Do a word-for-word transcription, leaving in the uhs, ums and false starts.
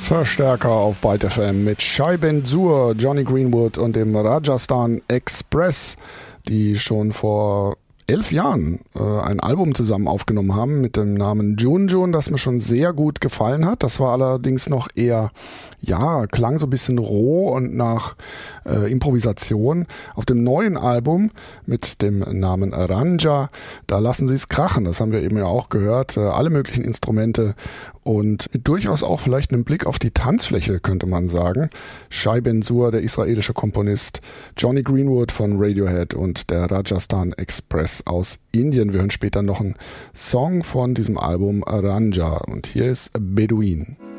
Verstärker auf Byte F M mit Shai Ben-Zur, Jonny Greenwood und dem Rajasthan Express, die schon vor elf Jahren äh, ein Album zusammen aufgenommen haben mit dem Namen June June, das mir schon sehr gut gefallen hat. Das war allerdings noch eher, ja, klang so ein bisschen roh und nach äh, Improvisation. Auf dem neuen Album mit dem Namen Ranja, da lassen sie es krachen. Das haben wir eben ja auch gehört. Äh, alle möglichen Instrumente und mit durchaus auch vielleicht einem Blick auf die Tanzfläche, könnte man sagen. Shai Ben-Zur, der israelische Komponist, Jonny Greenwood von Radiohead und der Rajasthan Express aus Indien. Wir hören später noch einen Song von diesem Album Ranja und hier ist Bedouin.